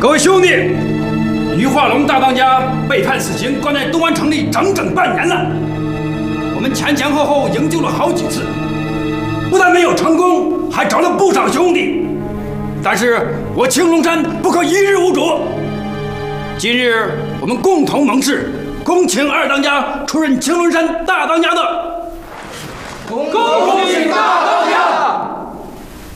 各位兄弟，于化龙大当家被判死刑，关在东安城里整整半年了。我们前前后后营救了好几次，不但没有成功，还找了不少兄弟。但是我青龙山不可一日无主。今日我们共同盟誓，恭请二当家出任青龙山大当家的。 恭请大当家。